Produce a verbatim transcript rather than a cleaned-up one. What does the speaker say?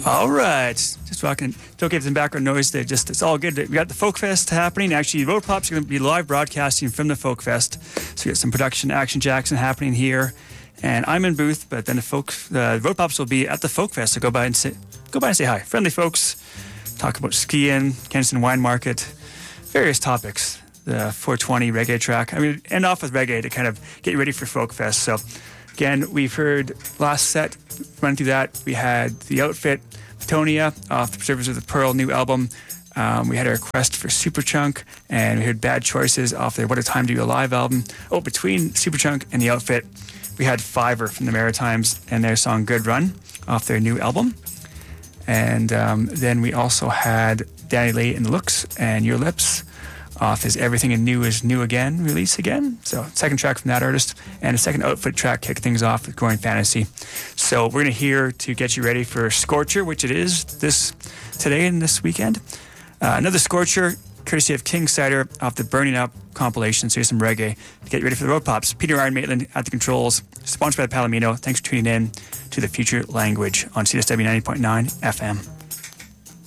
All right. Just walking. Don't get some background noise there. Just It's all good. We got the Folk Fest happening. Actually, Road Pops are going to be live broadcasting from the Folk Fest. So we got some production, Action Jackson happening here. And I'm in booth, but then the folk, uh, Road Pops will be at the Folk Fest. So go by and say, go by and say hi. Friendly folks. Talk about skiing, Kensington Wine Market, various topics. The four twenty reggae track. I mean, end off with reggae to kind of get you ready for Folk Fest. So again, we've heard last set, running through that, we had The Outfit, Tonia, off the Preservers of the Pearl new album. Um, we had a request for Superchunk, and we heard Bad Choices off their What a Time to Be Alive album. Oh, between Superchunk and The Outfit, we had Fiverr from the Maritimes and their song Good Run off their new album. And um, then we also had Danny Lee and the Looks and Your Lips off his Everything and New is New Again release again. So second track from that artist, and a second Outfit track kick things off with Growing Fantasy. So we're going to hear to get you ready for Scorcher, which it is this today and this weekend. Uh, another Scorcher, courtesy of King Cider off the Burning Up compilation. So here's some reggae to get you ready for the Road Pops. Peter Iron Maitland at the controls, sponsored by Palomino. Thanks for tuning in to The Future Language on C S W ninety point nine F M.